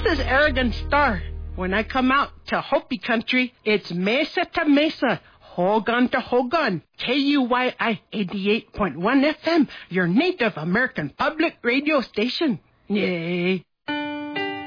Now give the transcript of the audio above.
is Arrogant Star. When I come out to Hopi country, it's mesa to mesa, Hogan to Hogan, KUYI 88.1 FM, your Native American public radio station. Yay.